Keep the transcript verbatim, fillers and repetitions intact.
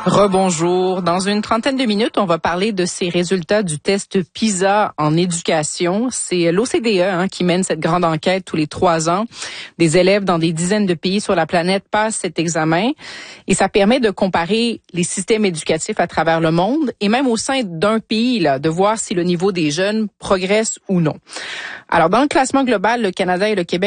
Rebonjour. Dans une trentaine de minutes, on va parler de ces résultats du test PISA en éducation. C'est l'O C D E hein, qui mène cette grande enquête tous les trois ans. Des élèves dans des dizaines de pays sur la planète passent cet examen et ça permet de comparer les systèmes éducatifs à travers le monde et même au sein d'un pays, là, de voir si le niveau des jeunes progresse ou non. Alors, dans le classement global, le Canada et le Québec